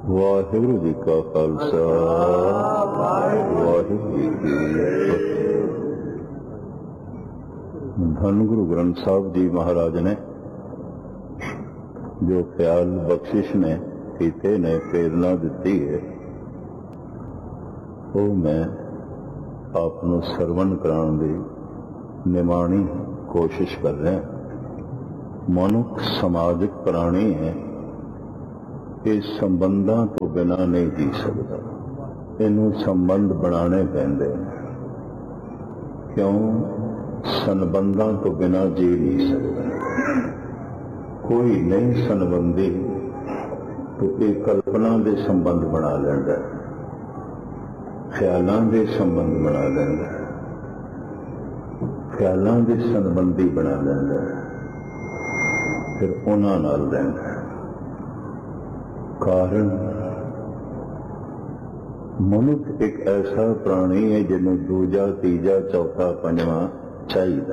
ਵਾਹਿਗੁਰੂ ਜੀ ਕਾ ਖਾਲਸਾ ਵਾਹਿਗੁਰੂ ਜੀ ਕੀ ਫਤਿਹ। ਧੰਨ ਗੁਰੂ ਗ੍ਰੰਥ ਸਾਹਿਬ ਜੀ ਮਹਾਰਾਜ ਨੇ ਜੋ ਖਿਆਲ ਬਖਸ਼ਿਸ਼ ਨੇ ਕੀਤੇ ਨੇ, ਪ੍ਰੇਰਨਾ ਦਿੱਤੀ ਹੈ, ਉਹ ਮੈਂ ਆਪ ਨੂੰ ਸਰਵਣ ਕਰਾਉਣ ਦੀ ਨਿਮਾਣੀ ਕੋਸ਼ਿਸ਼ ਕਰ ਰਿਹਾ। ਮਨੁੱਖ ਸਮਾਜਿਕ ਪ੍ਰਾਣੀ ਹੈ, ਇਹ ਸੰਬੰਧਾਂ ਤੋਂ ਬਿਨਾਂ ਨਹੀਂ ਜੀ ਸਕਦਾ। ਇਹਨੂੰ ਸੰਬੰਧ ਬਣਾਉਣੇ ਪੈਂਦੇ ਨੇ। ਕਿਉਂ? ਸੰਬੰਧਾਂ ਤੋਂ ਬਿਨਾਂ ਜੀ ਨਹੀਂ ਸਕਦਾ। ਕੋਈ ਨਹੀਂ ਸੰਬੰਧੀ तो ਇਹ ਕਲਪਨਾ ਦੇ ਸੰਬੰਧ ਬਣਾ ਲੈਂਦਾ, ਖਿਆਲਾਂ ਦੇ ਸੰਬੰਧ ਬਣਾ ਲੈਂਦਾ, ਖਿਆਲਾਂ ਦੇ ਸੰਬੰਧੀ ਬਣਾ ਲੈਂਦਾ, ਫਿਰ ਉਹਨਾਂ ਨਾਲ ਰਹਿੰਦਾ। ਕਾਰਨ ਮਨੁੱਖ ਇੱਕ ਐਸਾ ਪ੍ਰਾਣੀ ਹੈ ਜਿਹਨੂੰ ਦੂਜਾ, ਤੀਜਾ, ਚੌਥਾ, ਪੰਜਵਾਂ ਚਾਹੀਦਾ।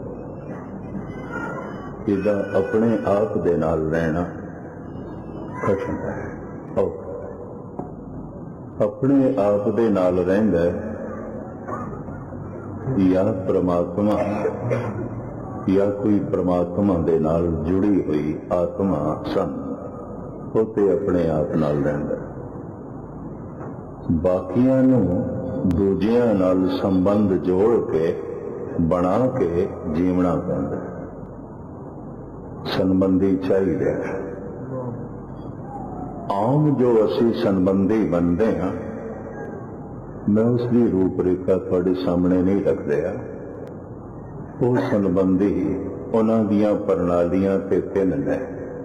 ਇਹਦਾ ਆਪਣੇ ਆਪ ਦੇ ਨਾਲ ਰਹਿਣਾ ਕਠਿਨ ਹੈ। ਆਪਣੇ ਆਪ ਦੇ ਨਾਲ ਰਹਿੰਦਾ ਜਾਂ ਪ੍ਰਮਾਤਮਾ ਜਾਂ ਕੋਈ ਪ੍ਰਮਾਤਮਾ ਦੇ ਨਾਲ ਜੁੜੀ ਹੋਈ ਆਤਮਾ ਸੰਤ, ਉਹ ਤੇ ਆਪਣੇ ਆਪ ਨਾਲ ਰਹਿੰਦਾ। ਬਾਕੀਆਂ ਨੂੰ ਦੂਜਿਆਂ ਨਾਲ ਸੰਬੰਧ ਜੋੜ ਕੇ ਬਣਾ ਕੇ ਜੀਵਣਾ ਪੈਂਦਾ। ਸੰਬੰਧੀ ਚਾਹੀਦਾ। ਆਮ ਜੋ ਅਸੀਂ ਸੰਬੰਧੀ ਬਣਦੇ ਹਾਂ, ਮੈਂ ਉਸ ਦੀ ਰੂਪਰੇਖਾ ਤੁਹਾਡੇ ਸਾਹਮਣੇ ਨਹੀਂ ਰੱਖ ਰਿਹਾ। ਉਹ ਸੰਬੰਧੀ ਉਹਨਾਂ ਦੀਆਂ ਪ੍ਰਣਾਲੀਆਂ ਤੇ ਤਿੰਨ ਨੇ: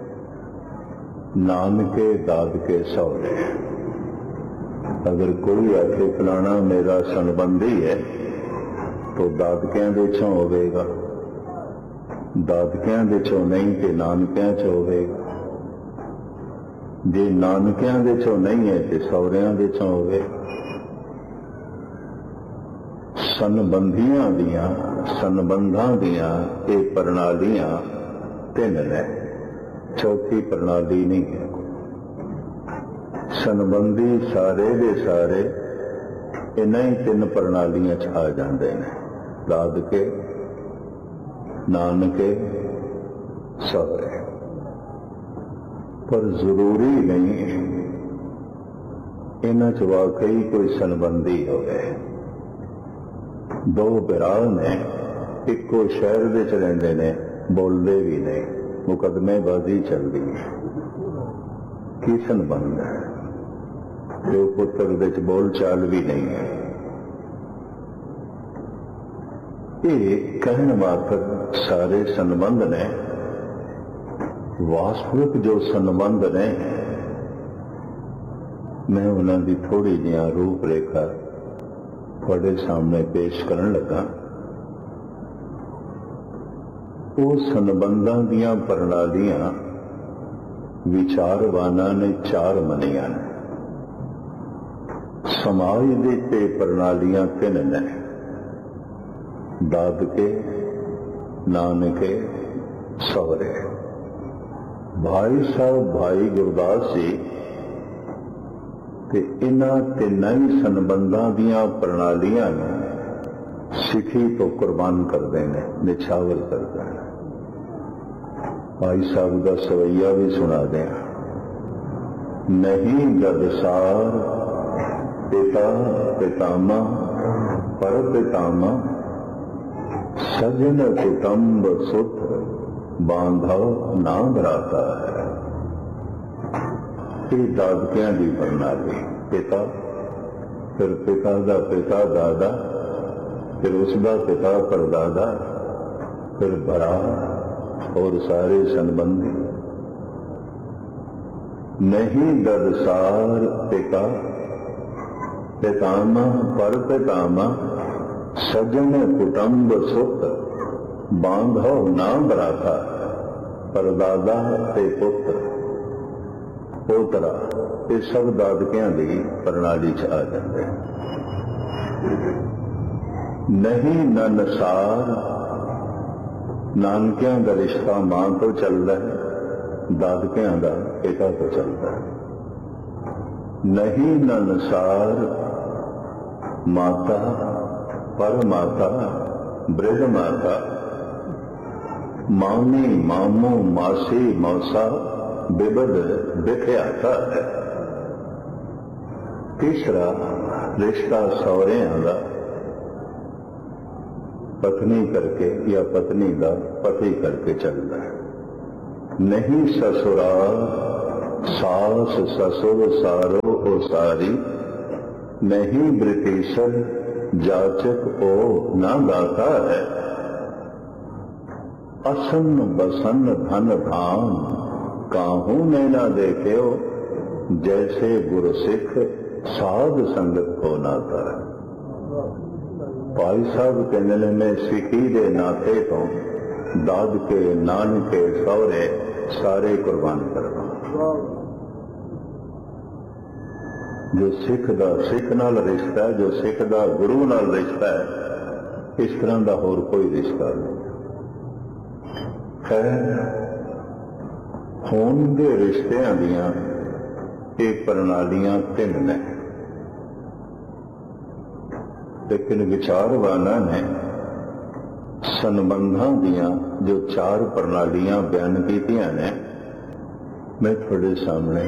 ਨਾਨਕੇ, ਦਾਦਕੇ, ਸਹੁਰੇ। ਅਗਰ ਕੋਈ ਆਖੇ ਫਲਾਣਾ ਮੇਰਾ ਸੰਬੰਧੀ ਹੈ तो ਦਾਦਕਿਆਂ ਦੇ ਚੋਂ ਹੋਵੇਗਾ, ਦਾਦਕਿਆਂ ਦੇ ਚੋਂ ਨਹੀਂ ਤੇ ਨਾਨਕਿਆਂ ਚ ਹੋਵੇਗਾ, ਜੇ ਨਾਨਕਿਆਂ ਦੇ ਚੋਂ ਨਹੀਂ ਹੈ ਤੇ ਸਹੁਰਿਆਂ ਦੇ ਚੋਂ ਹੋਵੇਗਾ। ਸੰਬੰਧੀਆਂ ਦੀਆਂ, ਸੰਬੰਧਾਂ ਦੀਆਂ ਇਹ ਪ੍ਰਣਾਲੀਆਂ ਤਿੰਨ ਨੇ, ਚੌਥੀ ਪ੍ਰਣਾਲੀ ਨਹੀਂ ਹੈ। ਸੰਬੰਧੀ ਸਾਰੇ ਦੇ ਸਾਰੇ ਇਹਨਾਂ ਹੀ ਤਿੰਨ ਪ੍ਰਣਾਲੀਆਂ ਚ ਆ ਜਾਂਦੇ ਨੇ: ਦਾਦਕੇ, ਨਾਨਕੇ, ਸਹੁਰੇ। ਪਰ ਜ਼ਰੂਰੀ ਨਹੀਂ ਇਹਨਾਂ ਚ ਵਾਕਈ ਕੋਈ ਸੰਬੰਧੀ ਹੋਵੇ। ਦੋ ਭਰਾ ਨੇ, ਇੱਕੋ ਸ਼ਹਿਰ ਵਿੱਚ ਰਹਿੰਦੇ ਨੇ, ਬੋਲਦੇ ਵੀ ਨਹੀਂ, ਮੁਕੱਦਮੇਬਾਜ਼ੀ ਚੱਲਦੀ ਹੈ। ਕੀ ਸੰਬੰਧ ਹੈ? ਜੋ ਪੁੱਤਰ ਵਿੱਚ ਬੋਲ ਚਾਲ ਵੀ ਨਹੀਂ ਹੈ। ਇਹ ਕਹਿਣ ਮਾਤਰ ਸਾਰੇ ਸੰਬੰਧ ਨੇ। ਵਾਸਤਵਿਕ ਜੋ ਸੰਬੰਧ ਨੇ, ਮੈਂ ਉਹਨਾਂ ਦੀ ਥੋੜੀ ਜਿਹੀ ਰੂਪਰੇਖਾ ਤੁਹਾਡੇ ਸਾਹਮਣੇ ਪੇਸ਼ ਕਰਨ ਲੱਗਾ। ਉਹ ਸੰਬੰਧਾਂ ਦੀਆਂ ਪ੍ਰਣਾਲੀਆਂ ਵਿਚਾਰਵਾਨਾਂ ਨੇ ਚਾਰ ਮੰਨੀਆਂ ਨੇ। ਸਮਾਜ ਦੇ ਤੇ ਪ੍ਰਣਾਲੀਆਂ ਤਿੰਨ ਨੇ: ਦਾਦਕੇ, ਨਾਨਕੇ, ਸਹੁਰੇ। ਭਾਈ ਸਾਹਿਬ ਭਾਈ ਗੁਰਦਾਸ ਜੀ ਤੇ ਇਹਨਾਂ ਤਿੰਨਾਂ ਹੀ ਸੰਬੰਧਾਂ ਦੀਆਂ ਪ੍ਰਣਾਲੀਆਂ ਨੂੰ ਸਿੱਖੀ ਤੋਂ ਕੁਰਬਾਨ ਕਰਦੇ ਨੇ, ਨਿਛਾਵਰ ਕਰਦੇ ਨੇ। ਭਾਈ ਸਾਹਿਬ ਦਾ ਸਵਈਆ ਵੀ ਸੁਣਾ ਦਿਆਂ: ਨਹੀਂ ਗਦਸਾਰ ਪਿਤਾ ਪਿਤਾਮਾ ਪਰ ਪਿਤਾਮਾ, ਸਜਨ ਕੁਟੰਬ ਸੁਤ ਬਾਂਧਵ ਨਾ ਬਰਾਤਾ ਹੈ। ਇਹ ਦਾਦਕਿਆਂ ਦੀ ਪ੍ਰਣਾਲੀ। ਪਿਤਾ, ਫਿਰ ਪਿਤਾ ਦਾ ਪਿਤਾ ਦਾਦਾ, ਫਿਰ ਉਸ ਦਾ ਪਿਤਾ ਪਰਦਾਦਾ, ਫਿਰ ਭਰਾ और सारे संबंधी। नहीं ददसार पिता पितामा पर पितामा, सजन कुटुंब सुत बांधव ना बराता, परदादा ते पुत्र पोतरा। ये सब दादकियां दी प्रणाली च आ जाते। नहीं ननसार, नानकियां का रिश्ता मां तो चलता है, दादकियां का पिता तो चलता है। नहीं ननसार माता पर माता बृहद माता, मामी मामू मासी मौसा बिबद बिख्याता है। तीसरा रिश्ता सौहरियां दा पत्नी करके या पत्नी का पति करके चलता है। नहीं ससुराल सास ससुर सारो ओ सारी, नहीं ब्रिटिशर जाचक ओ ना दाता है। असन बसन धन धाम काहू ने ना देख्यो, जैसे गुरसिख साध संगत को नाता है। भाई साहब कहने ने मैं सिखी दे नाते तो दाद के नानके सौरे सारे कुर्बान करवा। जो सिख दा सिख नाल रिश्ता है, जो सिख दा गुरु नाल रिश्ता है, इस तरह का होर कोई रिश्ता नहीं। खून के रिश्तियां दियां एक प्रणालियां तीन ने, लेकिन विचारवाना ने संबंधां दियां जो चार प्रणालियां बयान कीतियां ने, मैं थोड़े सामने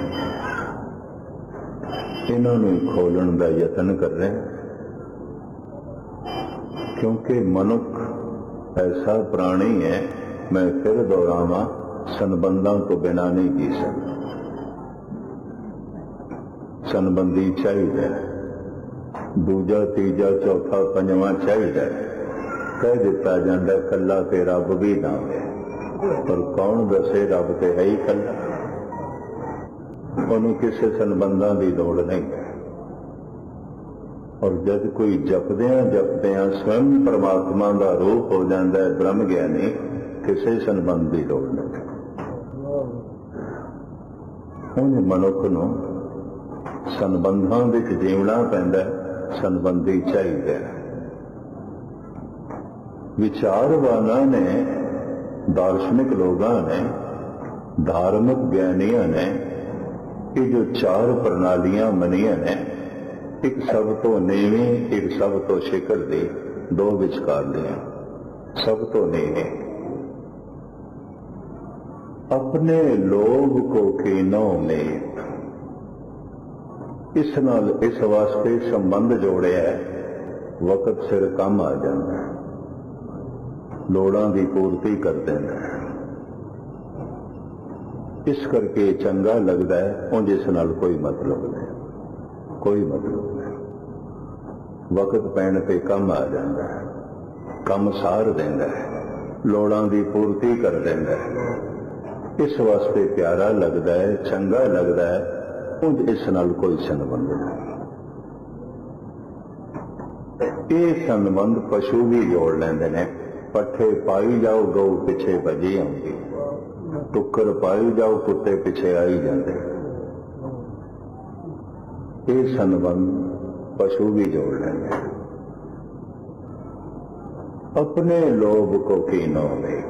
इन्होंने खोलने का यत्न कर रहा, क्योंकि मनुख ऐसा प्राणी है, मैं फिर दोहरावा, संबंधों को बिना नहीं जी सकता। संबंधी चाहिए, दूजा तीजा चौथा पंजवां चाहिए। कह दिता जाता कला ते रब भी ना हो, पर कौन दसे रब ते है ही कला, उन्होंने किसी संबंधों की लोड़ नहीं है। और जब कोई जपद्या जपद्या स्वयं परमात्मा का रूप हो जाता है ब्रह्म ज्ञानी, किसी संबंध की लोड़ नहीं। उन्हें मनुख नूं संबंधों विच जीवना पैंदा, संबंधी चाहिए। विचारवाना ने, दार्शनिक लोगों ने, धार्मिक ज्ञानियों ने ये जो चार प्रणालियां मनिया ने, एक सब तो नीवी एक सब तो शिखर दी, दो विचकार दियां। सब तो नीवी अपने लोभ को कीनो में, इस नाल इस वास्ते संबंध जोड़िया है, वक्त सिर कम आ जाता है, लोड़ां की पूर्ति कर देना है। इस करके चंगा लगता है, उंज इस नाल कोई मतलब नहीं, कोई मतलब नहीं। वक्त पैण पे कम आ जाता है, कम सार देंदा है, लोड़ां की पूर्ति कर देंदा है, इस वास्ते प्यारा लगता है, चंगा लगता है, उंज इस नाल कोई संबंध नहीं। ये संबंध पशु भी जोड़ लेंदे ने, पट्ठे पाई जाओ गौ पिछे भजी आउंदी, टुक्कर पाई जाओ कुत्ते पिछे आई जाते। ये संबंध पशु भी जोड़ लेंगे। अपने लोभ को कीनो में,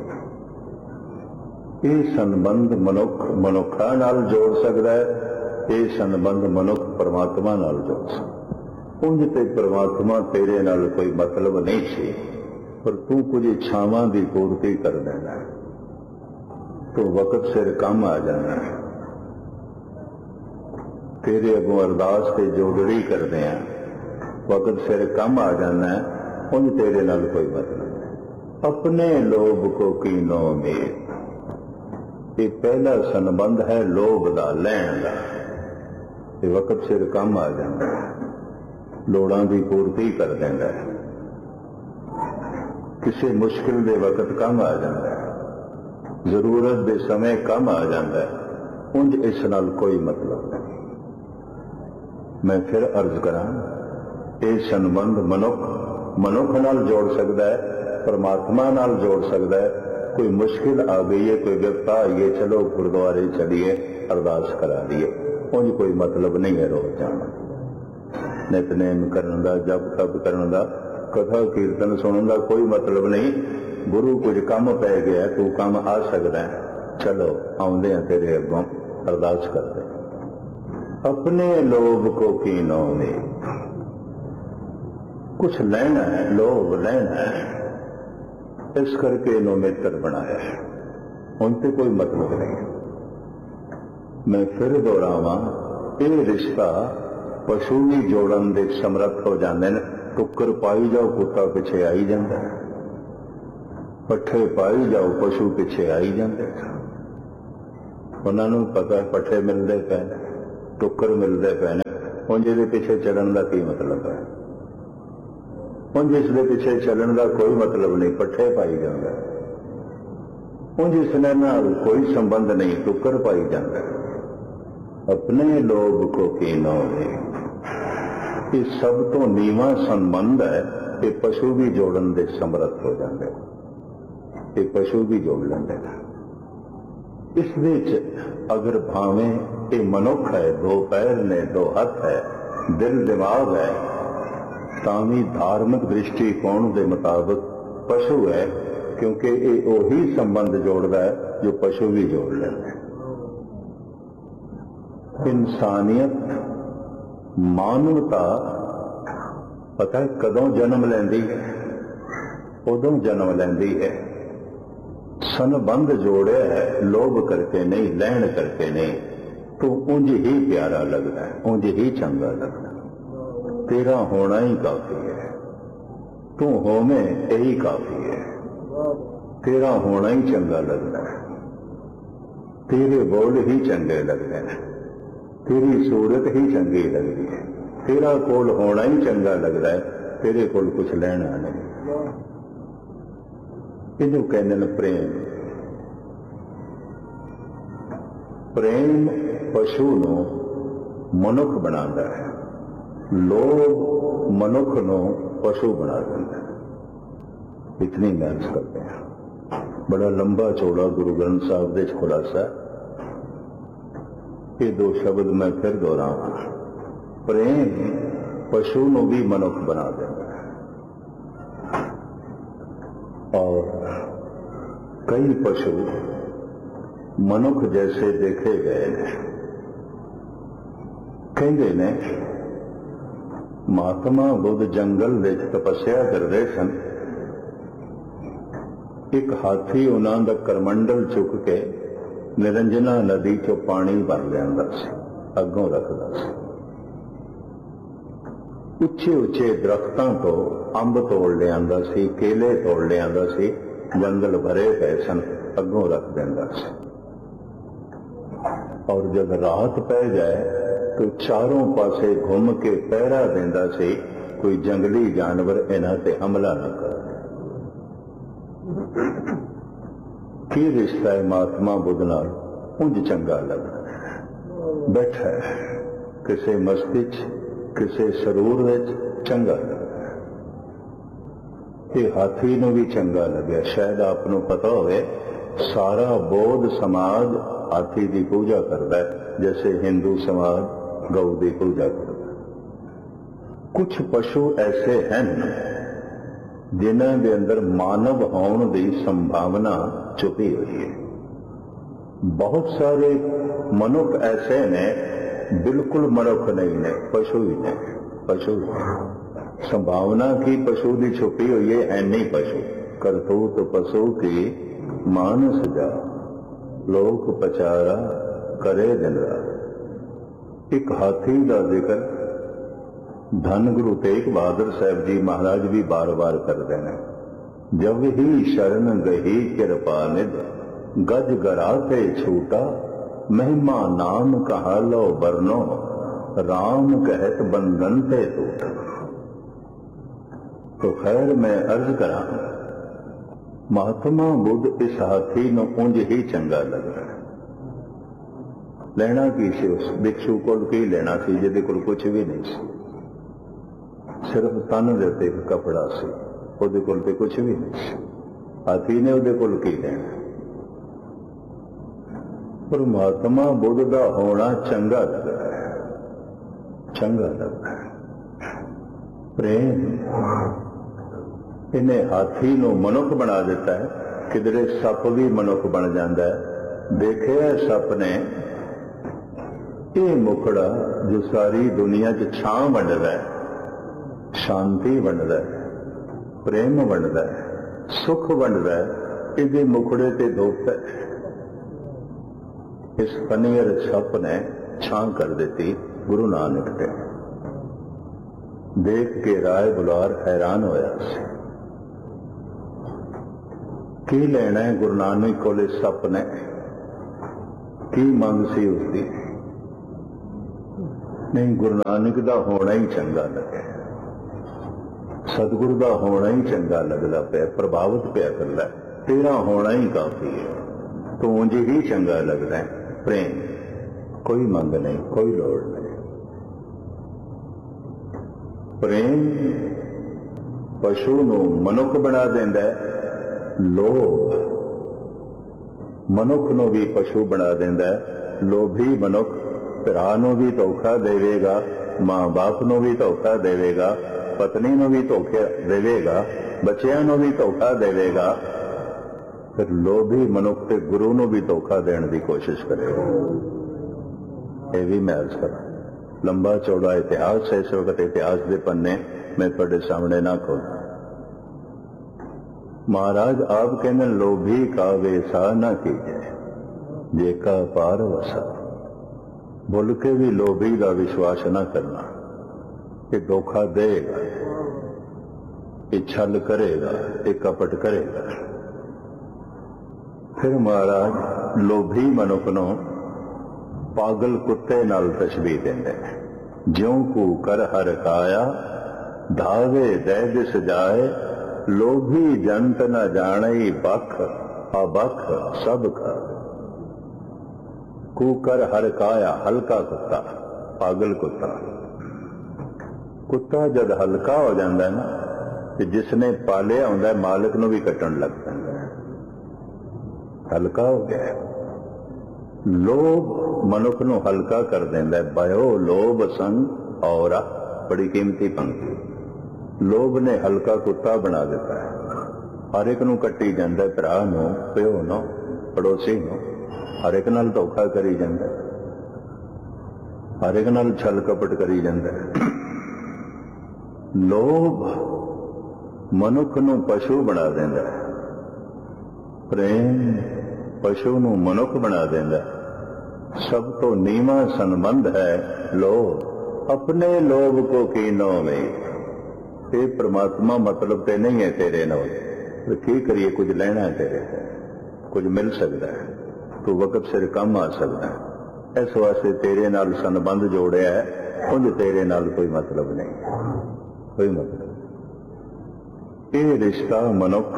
ये संबंध मनुख मनुखा नाल जोड़ सकता है, ये संबंध मनुख परमात्मा नाल जोड़ सकता। उंज ते परमात्मा तेरे नाल कोई मतलब नहीं सी, पर तू कुछ इच्छावां की पूर्ति कर देना है, तो वक्त सिर कम आ जाना है। तेरे अगों अरदास ते जोड़ड़ी करते हैं, वक्त सिर कम आ जाना है, उंज तेरे नाल कोई मतलब नहीं। अपने लोभ को कीनो में, ये पहला संबंध है लोभ का, लैण का। ये वक्त सिर कम आ जाता है, लोड़ां की पूर्ति कर देता है, किसी मुश्किल के वक्त कम आ जाता है, जरूरत के समय कम आ जाता है, उंज इस नाल कोई मतलब नहीं। मैं फिर अर्ज करा, ये संबंध मनुख नाल जोड़ सकता है, परमात्मा नाल जोड़ सकता है। कोई मुश्किल आ गई है, कोई विपता आई है, चलो गुरुद्वारे चलिए अरदास करा दिए, उंज कोई मतलब नहीं है रोज जाना, नितनेम करने का, जप तप करने का, कथा कीर्तन सुनने का कोई मतलब नहीं। गुरु कुछ काम पै गया, तू काम आ सकता है, चलो आउंदे हैं तेरे अगों अरदास करते। अपने लोभ को कीनो में, कुछ लेना है, लोभ लेना है, इस करके इन्हों मित्र बनाया है, उनसे कोई मतलब नहीं। मैं फिर दोहरावां, ये रिश्ता पशु भी जोड़न दे समर्थ हो जाते हैं। टुक्कर पाई जाओ, कुत्ता पिछे आई जाता है, पट्ठे पाई जाओ, पशु पिछे आई जाते। उन्होंने पता पट्ठे मिलते पे, टुक्कर मिलते पे, उंज दे पिछे चलन का की मतलब है? उंज इसके पिछे चलन का कोई मतलब नहीं, पट्ठे पाई जाता। उंज इसने नाल कोई संबंध नहीं, टुक्कर पाई जाता। अपने लोभ को कीनो है, ये सब तो नीवा संबंध है। ये पशु भी जोड़न दे समर्थ हो जाते, ये पशु भी जोड़ लेंगे। इस विच अगर भावें ये मनुख है, दो पैर ने, दो हाथ है, दिल दिमाग है, तावी धार्मिक दृष्टिकोण के मुताबिक पशु है, क्योंकि ये वही संबंध जोड़ता है जो पशु भी जोड़ लेते हैं। इंसानियत, मानवता पता है कदों जन्म लेंदी है? उदों जन्म लेंदी है संबंध जोड़े है, लोभ करके नहीं, लैण करके नहीं, तो उंज ही प्यारा लगता है, उंज ही चंगा लगता है। तेरा होना ही काफी है, तू होवे यही काफी है, तेरा होना ही चंगा लगता है, तेरे बोल ही चंगे लगते हैं, तेरी सूरत ही चंगी लगती है, तेरा कोल होना ही चंगा लगता है, तेरे कोल कुछ लेना नहीं। इन्हों कहते हैं प्रेम। प्रेम पशु नो मनुख बनाता है, लोभ मनुख नो पशु बना देता है। इतनी मेहनत करते हैं। बड़ा लंबा चौड़ा गुरु ग्रंथ साहब दे खुलासा। ये दो शब्द मैं फिर दोहरावां। प्रेम पशु नो भी मनुख बना देता है, और कई पशु मनुख जैसे देखे गए हैं। कहते ने महात्मा बुद्ध जंगल में तपस्या करते सन। एक हाथी उन्हों का करमंडल चुक के निरंजना नदी चो पानी भर लिया, अगों रखता सी। उच्चे उच्चे दरख्तों तो अंब तोड़ लिया, केले तोड़ लिया, जंगल भरे पे सन, अगों रख देंदा सी। और जब रात पै जाए तो चारों पासे घूम के पहरा देंदा सी, कोई जंगली जानवर इन्हां ते हमला न करे। की रिश्ता है महात्मा बुद्ध नाल? उंज चंगा लगदा बैठा है किसे मस्ती च, किसे सरूर विच, चंगा लगदा। ये हाथी नूं भी चंगा लग्या। शायद आपनूं पता होवे सारा बौद्ध समाज हाथी की पूजा करता है, जैसे हिंदू समाज गौ की पूजा करता है। कुछ पशु ऐसे हैं जिन्हां दे अंदर मानव होने की संभावना छुपी हुई है। बहुत सारे मनुख ऐसे ने बिल्कुल मनुख नहीं ने, पशु ही ने, पशु संभावना की पशु की छुपी हुई है नहीं पशु। करतूत पशु की मानस जा, लोक पचारा करे दिन रात। एक हाथी का जिक्र धन गुरु तेग बहादुर साहब जी महाराज भी बार बार करते हैं। जब ही शरण गही कृपा निध, गज गराते छूटा, महिमा नाम कहा लो बरनो, राम कहत बंधन ते टूटा। तो खैर मैं अर्ज करा, महात्मा बुद्ध इस हाथी नूं उंज ही चंगा लग रहा है। लेना की सी उस भिक्षु कोल की लेना सी जिहदे कोल कुछ भी नहीं सी, सिर्फ तन दे उत्ते एक कपड़ा सी, उहदे कोल ते कुछ भी नहीं सी। हाथी ने उहदे कोल की लेना? पर महात्मा बुद्ध का होना चंगा लग रहा है, चंगा लग रहा है। प्रेम इन्हें हाथी नूं मनुख बना देता है। किधरे सप भी मनुख बन जाता है। देखे सप ने ਇਹ ਮੁਖੜਾ ਜੋ ਸਾਰੀ ਦੁਨੀਆ 'ਚ ਛਾਂ ਵੰਡਦਾ ਹੈ, ਸ਼ਾਂਤੀ ਵੰਡਦਾ ਹੈ, ਪ੍ਰੇਮ ਵੰਡਦਾ ਹੈ, ਸੁਖ ਵੰਡਦਾ ਹੈ, ਇਹਦੇ ਮੁਖੜੇ ਤੇ ਧੁੱਪ ਹੈ। ਇਸ ਪਨੀਰ ਛੱਪ ਨੇ ਛਾਂ ਕਰ ਦਿੱਤੀ ਗੁਰੂ ਨਾਨਕ ਤੇ। ਦੇਖ ਕੇ ਰਾਏ ਬੁਲਾਰ हैरान ਹੋਇਆ ਸੀ। ਕੀ ਲੈਣਾ ਹੈ ਗੁਰੂ ਨਾਨਕ ਕੋਲੇ ਸੱਪ ਨੇ? ਕੀ ਮੰਗ ਸੀ ਉਸਦੀ? ਨਹੀਂ, ਗੁਰੂ ਨਾਨਕ ਦਾ ਹੋਣਾ ਹੀ ਚੰਗਾ ਲੱਗੇ, ਸਤਿਗੁਰੂ ਦਾ ਹੋਣਾ ਹੀ ਚੰਗਾ ਲੱਗਦਾ ਪਿਆ, ਪ੍ਰਭਾਵਿਤ ਪਿਆ ਕਰਦਾ, ਤੇਰਾ ਹੋਣਾ ਹੀ ਕਾਫੀ ਹੈ, ਤੂੰ ਉਂਝ ਹੀ ਚੰਗਾ ਲੱਗਦਾ ਹੈ। ਪ੍ਰੇਮ, ਕੋਈ ਮੰਗ ਨਹੀਂ, ਕੋਈ ਲੋੜ ਨਹੀਂ। ਪ੍ਰੇਮ ਪਸ਼ੂ ਨੂੰ ਮਨੁੱਖ ਬਣਾ ਦਿੰਦਾ ਹੈ, ਲੋਭ ਮਨੁੱਖ ਨੂੰ ਵੀ ਪਸ਼ੂ ਬਣਾ ਦਿੰਦਾ ਹੈ। ਲੋਭੀ ਮਨੁੱਖ ਭਰਾ ਨੂੰ ਵੀ ਧੋਖਾ ਦੇਵੇਗਾ, ਮਾਂ ਬਾਪ ਨੂੰ ਵੀ ਧੋਖਾ ਦੇਵੇਗਾ, ਪਤਨੀ ਨੂੰ ਵੀ ਧੋਖਾ ਦੇਵੇਗਾ, ਬੱਚਿਆਂ ਨੂੰ ਵੀ ਧੋਖਾ ਦੇਵੇਗਾ। ਫਿਰ ਲੋਭੀ ਮਨੁੱਖ ਤੇ ਗੁਰੂ ਨੂੰ ਵੀ ਧੋਖਾ ਦੇਣ ਦੀ ਕੋਸ਼ਿਸ਼ ਕਰੇਗਾ। ਇਹ ਵੀ ਮੈਂ ਅਰਜ਼ ਕਰਾਂ, ਲੰਬਾ ਚੌੜਾ ਇਤਿਹਾਸ ਹੈ ਇਸ ਵਕਤ, ਇਤਿਹਾਸ ਦੇ ਪੰਨੇ ਮੈਂ ਤੁਹਾਡੇ ਸਾਹਮਣੇ ਨਾ ਖੋਲਾਂ। महाराज आप कहने लोभी का वेसा न कीजिए जे का पार वसा। बोल के भी लोभी का विश्वास न करना, ये धोखा देगा, ये छल करेगा, ये कपट करेगा। फिर महाराज लोभी मनुख नूं पागल कुत्ते नाल तशबीह देंदे ने। ज्यों कू कर हर काया धावे दै दिस जाए, लोभी जंत न जाने बख अबख सब का। कुकर हर काया, हल्का कुत्ता, पागल कुत्ता। कुत्ता जद हल्का हो जाता है ना, तो जिसने पालिया होंदा मालिक नूं भी कट्टण लग पैंदा है, हल्का हो गया। लोभ मनुख नूं हल्का कर देंदा है। भयो लोभ संग और बड़ी कीमती पंक्ति। लोभ ने हल्का कुत्ता बना दिता है। हर एक नूं कट्टी जांदा, भरा नूं, प्यो नूं, पड़ोसी नूं, हर एक नाल धोखा करी जांदा, हर एक नाल छल कपट करी जांदा। लोभ मनुख नूं पशु बना देंदा है, प्रेम पशु नूं मनुख बना देंदा। सब तो नीवा संबंध है लोभ। अपने लोभ को कीनो में, ये परमात्मा मतलब ते नहीं है तेरे नाल, तो की करिए? कुछ लेना है तेरे, कुछ मिल सकता है, तू वक्त सिर कम आ सकता है, इस वास्ते तेरे नाल संबंध जोड़िया है, उंज तेरे नाल कोई मतलब नहीं, कोई मतलब। ये रिश्ता मनुख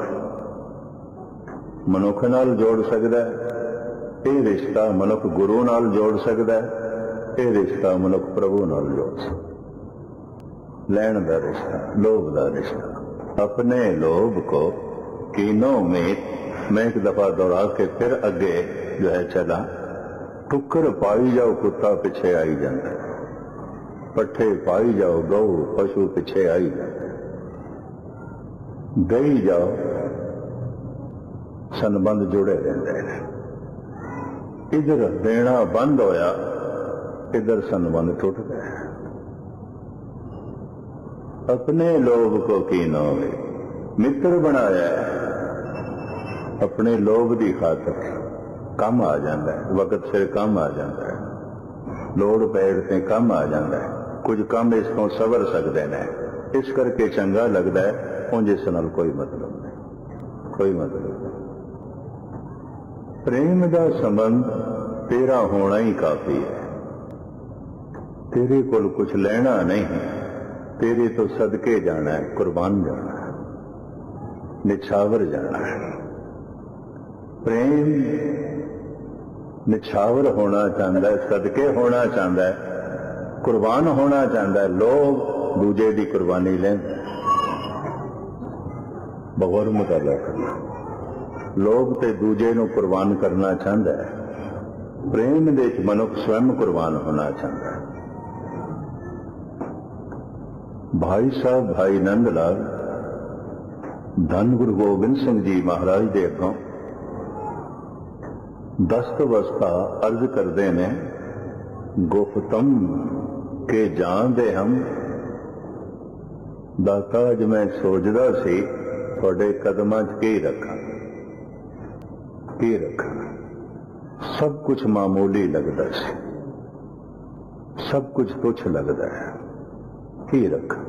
मनुख नाल जोड़ सकता है, ये रिश्ता मनुख गुरु नाल जोड़ सकता है, ये रिश्ता मनुख प्रभु नाल जोड़ सकता। लैन का रिश्ता, लोभ का रिश्ता। अपने लोभ को कीनों में, मैं एक दफा दोहरा के फिर अगे जो है चला। ठुकर पाई जाओ कुत्ता पिछे आई जाता है, पट्ठे पाई जाओ गऊ पशु पिछे आई जाता है। गई जाओ संबंध जुड़े रहते हैं। इधर देना बंद होया, इधर संबंध टूट गया। अपने लोभ को कीनों में मित्र बनाया है, अपने लोभ की खातर कम आ जाता है, वक्त सिर कम आ जाता है, लोड़ पैड़ से कम आ जाता है, कुछ कम इसको सवर सकते हैं, इस करके चंगा लगता है। उंज इस नाल कोई मतलब नहीं, कोई मतलब नहीं। प्रेम का संबंध तेरा होना ही काफी है। तेरे कोल कुछ लेना नहीं है, तेरे तो सदके जाना है, कुर्बान जाना है, निछावर जाना है। प्रेम निछावर होना चाहता है, सदके होना चाहता है, कुर्बान होना चाहता है। लोग दूजे की कुर्बानी लेंदे, बगैर मुताला करना। लोग ते दूजे नूं कुर्बान करना चाहता है। प्रेम दे विच मनुख स्वयं कुर्बान होना चाहता है। भाई साहब भाई नंद लाल धन गुरु गोबिंद सिंह जी महाराज दे अगों दस्त अवस्था अर्ज करते हैं गुफ्तम के जानदे हम। दाता अज मैं सोचदा सी तुहाडे कदमां च की रखां, की रखां। सब कुछ मामूली लगदा सी, सब कुछ तुच्छ लगदा है, की रखां।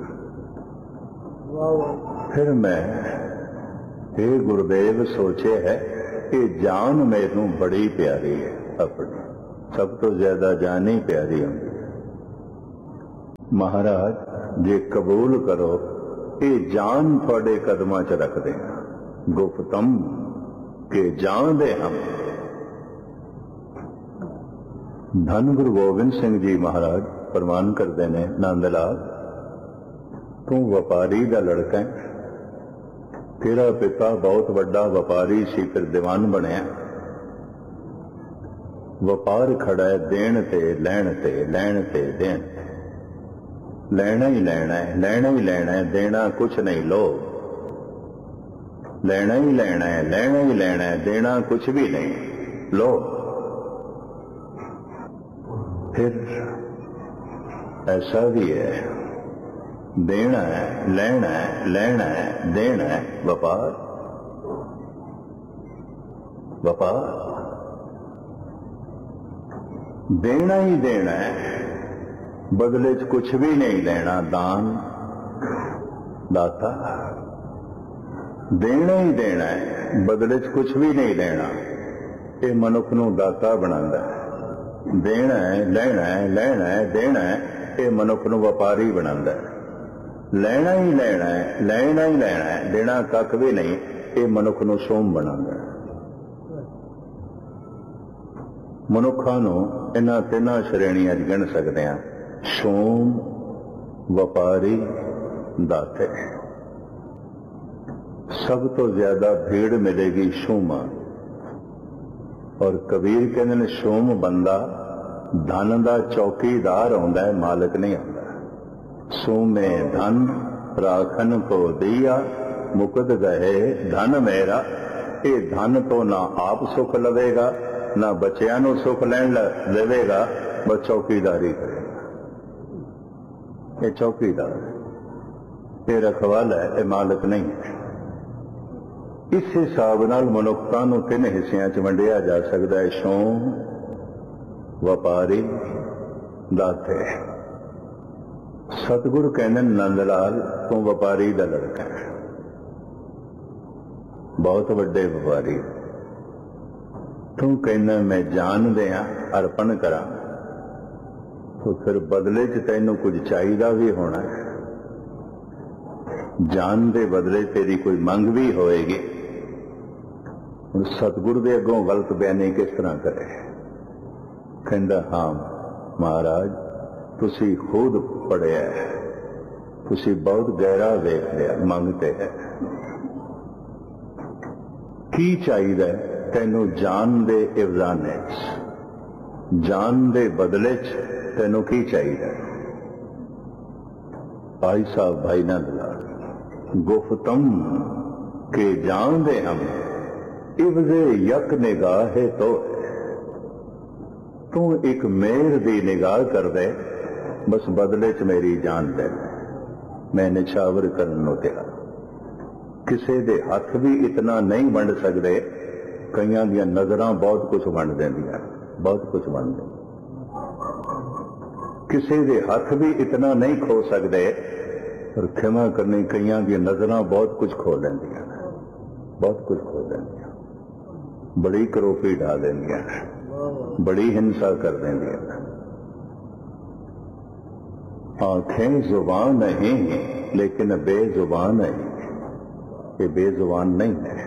फिर मैं हे गुरुदेव सोचे है कि जान मैनू बड़ी प्यारी है, अपनी सब तो ज्यादा जान ही प्यारी होंगी है। महाराज जे कबूल करो ये जान थोड़े कदमां च रख देना। गुफ्तम के जान दे हम। धन गुरु गोबिंद सिंह जी महाराज फरमान करते ने, नंद लाल तू व्यापारी दा लड़का है, तेरा पिता बहुत बड़ा व्यापारी सी, फिर दीवान बनया। व्यापार खड़ा है देण ते लैण ते, लैण ते देण। लेना ही लेना है, लेना ही लेना है, देना कुछ नहीं। लो लेना ही लेना है, लेना ही लेना है, देना कुछ भी नहीं। लो फिर ऐसा भी है, देना है, लेना है, लेना है, देना है। व्यापार व्यापार देना ही देना है, बदले च कुछ भी नहीं लेना। दान दाता देना ही देना है, बदले च कुछ भी नहीं लेना। ये मनुख नूं दाता बनांदा है। देना है, लेना है, लेना है, देना है, ये मनुख नूं व्यापारी बनांदा है। लेना ही लेना है, लेना ही लेना है, देना कख भी नहीं, ये मनुख नूं सोम बनांदा है। मनुखा नूं इन्हां तिन्हां श्रेणियां च गिण सकते हैं, सोम, व्यापारी, दाते। सब तो ज्यादा भीड़ मिलेगी सोमा। और कबीर कहते हैं सोम बंदा धन दा चौकीदार होंदा है, मालिक नहीं होंदा। सोमे धन राखन को दिया, मुकद गए धन मेरा। ये धन तो ना आप सुख लवेगा, ना बच्चों को सुख लैन देवेगा, बस चौकीदारी करेगा। ये चौकीदार है, ये रखवाला है, ये मालिक नहीं है। इस हिसाब नाल मनुखता नूं तीन हिस्सियां च वंडिया जा सकता है, सोम, व्यापारी, दाते। सतगुरु कहने नंद लाल तू व्यापारी दा लड़का है, बहुत बड़े व्यापारी। तू कहना मैं जान दिया अर्पण करा, तो फिर बदले च तैनू कुछ चाहिदा भी होना है। जान दे बदले तेरी कोई मंग भी होएगी। सतगुरु दे अगों गलत बयानी किस तरह करे? कहंदा हाँ महाराज तुसी खुद पढ़िया है, तुसी बहुत गहरा देख लिया, मंगते है की चाहिए तेनू जान दे इवजाने, जान दे बदले च तेनू की चाहिए? भाई साहब भाई नंद लाल गुफ्तम के जान दे हम, इवजे यक निगाह तो तू एक मेर दी निगाह कर दे, बस बदले च मेरी जान दे। मैं निछावर करन नूं तैयार। किसी दे हथ भी इतना नहीं वंड सकते, कईयां दियां नजरां बहुत कुछ वंड देंदियां, बहुत कुछ वंड देंदियां। किसी दे हथ भी इतना नहीं खो सकते, पर क्षमा करनी कईयां दियां नजरां बहुत कुछ खो लेंदियां, बहुत कुछ खो लेंदियां। बड़ी करोपी ढा देंदियां, बड़ी हिंसा कर देंदियां। आंखें जुबान नहीं लेकिन बेजुबान नहीं, ये बेजुबान नहीं है।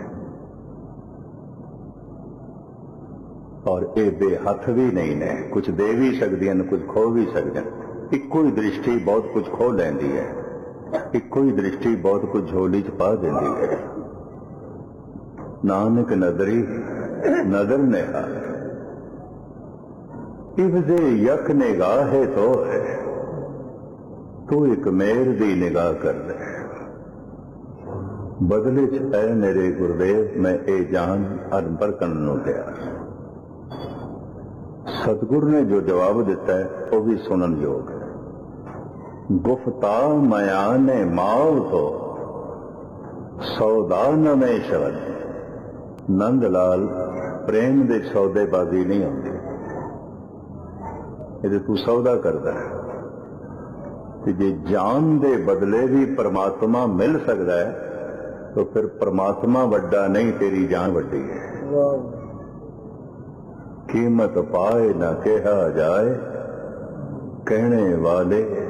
और ये बेहथ भी नहीं ने, कुछ दे भी सकती हैं, कुछ खो भी सकते हैं। इको ही दृष्टि बहुत कुछ खो लेंदी है, इको ही दृष्टि बहुत कुछ झोली च पा देंदी है। नानक नदरी नदर नेहा, इवजे यक निगाह तो है, तू एक मेर दी निगाह कर दे। बदले च ऐ मेरे गुरुदेव मैं ए जान अर्पण करन नूं तैयार। सतगुरु ने जो जवाब दिता है वो भी सुनन योग है। गुफ्ता मया ने माव तो सौदा नवे शब्द। नंद लाल प्रेम दे सौदेबाजी नहीं होती, ये तू सौदा करता है। जे जान दे बदले भी परमात्मा मिल सकता है तो फिर परमात्मा वड्डा नहीं, तेरी जान वड्डी है। कीमत पाए ना कहा जाए, कहने वाले